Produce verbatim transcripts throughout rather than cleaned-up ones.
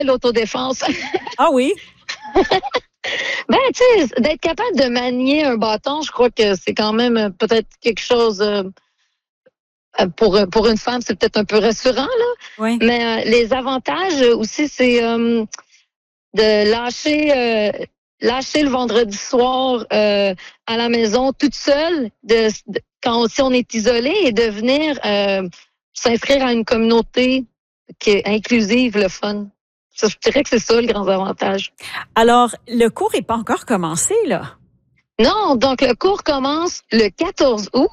l'autodéfense. Ah oui? Ben, tu sais, d'être capable de manier un bâton, je crois que c'est quand même euh, peut-être quelque chose euh, euh, pour pour une femme, c'est peut-être un peu rassurant là. Oui. Mais euh, les avantages aussi, c'est euh, de lâcher euh, lâcher le vendredi soir euh, à la maison toute seule, de, de- quand si on est isolé et de venir euh, s'inscrire à une communauté qui est inclusive, le fun. Ça, je dirais que c'est ça le grand avantage. Alors, le cours n'est pas encore commencé, là. Non, donc le cours commence le quatorze août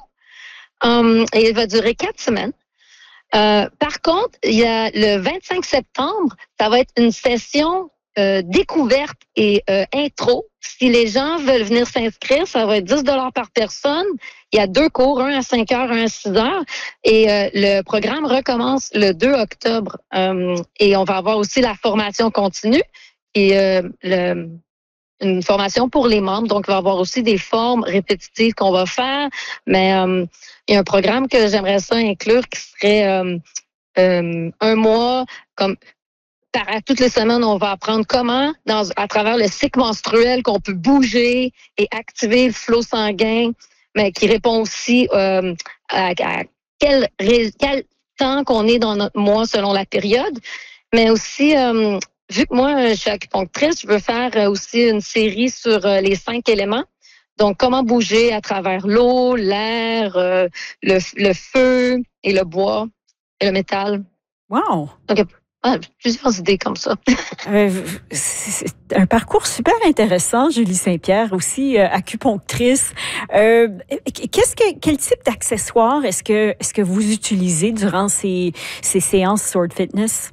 um, et il va durer quatre semaines. Euh, par contre, il y a le vingt-cinq septembre, ça va être une session euh, découverte et euh, intro. Si les gens veulent venir s'inscrire, ça va être dix dollars par personne. Il y a deux cours, un à cinq heures, un à six heures. Et euh, le programme recommence le deux octobre. Euh, et on va avoir aussi la formation continue et euh, le une formation pour les membres. Donc, il va y avoir aussi des formes répétitives qu'on va faire. Mais euh, il y a un programme que j'aimerais ça inclure qui serait euh, euh, un mois, comme par, à toutes les semaines, on va apprendre comment, dans, à travers le cycle menstruel, qu'on peut bouger et activer le flot sanguin, mais qui répond aussi euh, à, à quel, quel temps qu'on est dans notre mois selon la période. Mais aussi, euh, vu que moi, je suis acupunctrice, je veux faire aussi une série sur euh, les cinq éléments. Donc, comment bouger à travers l'eau, l'air, euh, le, le feu et le bois et le métal. Wow! Donc, il y a ah, plusieurs idées comme ça. Euh, c'est un parcours super intéressant, Julie Saint-Pierre, aussi euh, acupunctrice. Euh, qu'est-ce que, quel type d'accessoires est-ce que, est-ce que vous utilisez durant ces, ces séances Sword Fitness?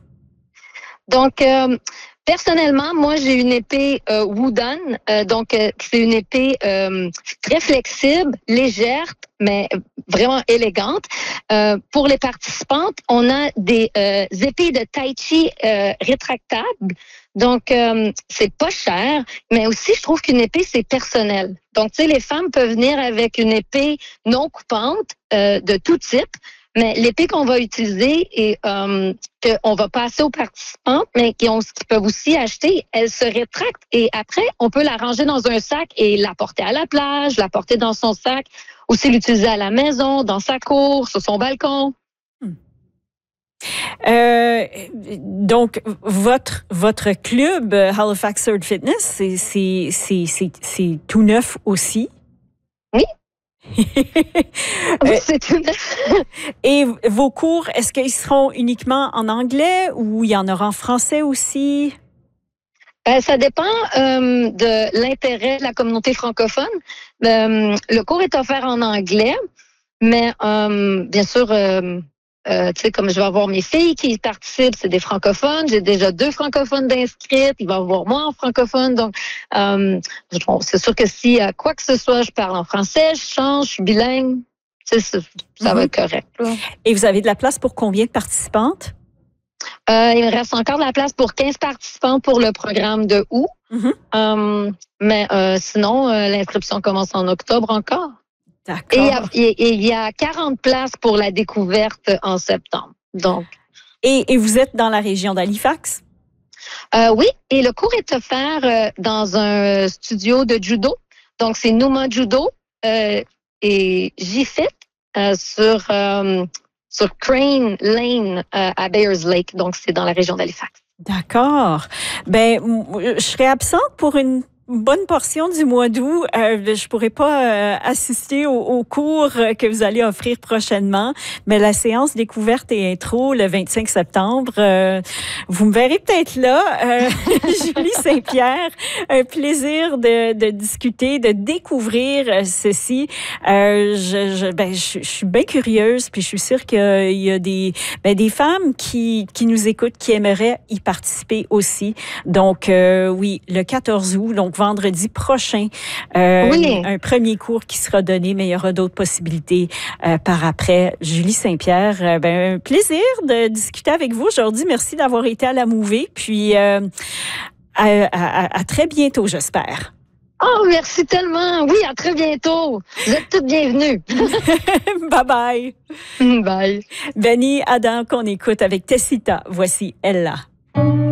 Donc, euh, personnellement, moi, j'ai une épée euh, Wooden. Euh, donc, euh, c'est une épée euh, très flexible, légère, mais vraiment élégante. Euh, pour les participantes, on a des euh, épées de tai chi euh, rétractables. Donc, euh, c'est pas cher, mais aussi, je trouve qu'une épée, c'est personnel. Donc, tu sais, les femmes peuvent venir avec une épée non coupante euh, de tout type. Mais l'épée qu'on va utiliser et euh, qu'on va passer aux participants, mais qui, ont, qui peuvent aussi acheter, elle se rétracte et après, on peut la ranger dans un sac et la porter à la plage, la porter dans son sac, aussi l'utiliser à la maison, dans sa cour, sur son balcon. Hmm. Euh, donc, votre, votre club Halifax Sword Fitness, c'est, c'est, c'est, c'est, c'est tout neuf aussi? Oui. Oui, c'est tout neuf. Et vos cours, est-ce qu'ils seront uniquement en anglais ou il y en aura en français aussi? Ben, ça dépend euh, de l'intérêt de la communauté francophone. Euh, le cours est offert en anglais, mais euh, bien sûr, euh, euh, tu sais, comme je vais avoir mes filles qui participent, c'est des francophones. J'ai déjà deux francophones d'inscrites. Il va y avoir moi en francophone. Donc, euh, bon, c'est sûr que si à quoi que ce soit, je parle en français, je change, je suis bilingue, tu sais, ça mm-hmm. va être correct. Là. Et vous avez de la place pour combien de participantes? Euh, il me reste encore de la place pour quinze participants pour le programme de août. Mm-hmm. Euh, mais euh, sinon, euh, l'inscription commence en octobre encore. D'accord. Et il y, y a quarante places pour la découverte en septembre. Donc. Et, et vous êtes dans la région d'Halifax? Euh, oui, et le cours est offert euh, dans un studio de judo. Donc, c'est Numa Judo euh, et J-Fit euh, sur, euh, sur Crane Lane euh, à Bayers Lake. Donc, c'est dans la région d'Halifax. D'accord. Ben, je serai absente pour une bonne portion du mois d'août. Euh, je pourrais pas euh, assister au, au cours que vous allez offrir prochainement, mais la séance découverte et intro le vingt-cinq septembre, euh, vous me verrez peut-être là. Euh, Julie Saint-Pierre, un plaisir de, de discuter, de découvrir ceci. Euh, je, je, ben, je, je suis bien curieuse, puis je suis sûre qu'il y a des, ben, des femmes qui, qui nous écoutent, qui aimeraient y participer aussi. Donc, euh, oui, le quatorze août, donc vendredi prochain, euh, oui. un premier cours qui sera donné, mais il y aura d'autres possibilités euh, par après. Julie Saint-Pierre, euh, ben, un plaisir de discuter avec vous aujourd'hui. Merci d'avoir été à la Mouvée, puis euh, à, à, à très bientôt, j'espère. Oh, merci tellement. Oui, à très bientôt. Vous êtes toutes bienvenues. Bye-bye. Bye. Benny Adam, qu'on écoute avec Tessita. Voici Ella.